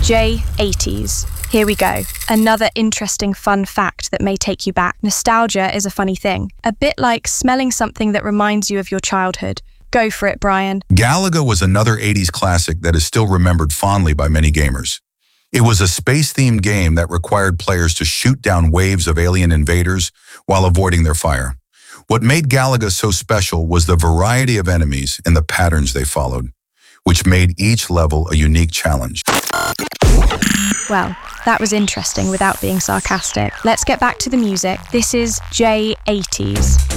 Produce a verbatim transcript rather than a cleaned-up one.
J eighties. Here we go. Another interesting fun fact that may take you back. Nostalgia is a funny thing. A bit like smelling something that reminds you of your childhood. Go for it, Brian. Galaga was another eighties classic that is still remembered fondly by many gamers. It was a space-themed game that required players to shoot down waves of alien invaders while avoiding their fire. What made Galaga so special was the variety of enemies and the patterns they followed, which made each level a unique challenge. Well, that was interesting without being sarcastic. Let's get back to the music. This is J eighties.